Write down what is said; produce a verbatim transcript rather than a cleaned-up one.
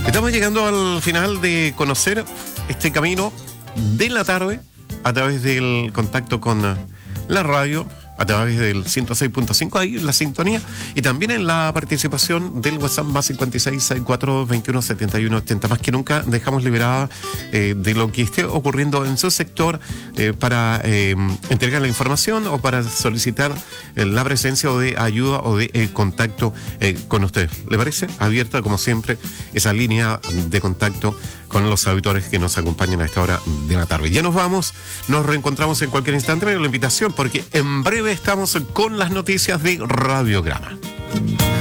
Estamos llegando al final de conocer este camino de la tarde a través del contacto con la radio, a través del ciento seis punto cinco, ahí en la sintonía, y también en la participación del WhatsApp más cincuenta y seis, sesenta y cuatro, veintiuno, setenta y uno, ochenta. Más que nunca dejamos liberada eh, de lo que esté ocurriendo en su sector eh, para eh, entregar la información o para solicitar eh, la presencia o de ayuda o de eh, contacto eh, con usted. ¿Le parece? Abierta, como siempre, esa línea de contacto con los auditores que nos acompañan a esta hora de la tarde. Ya nos vamos, nos reencontramos en cualquier instante, pero la invitación, porque en breve estamos con las noticias de Radiograma.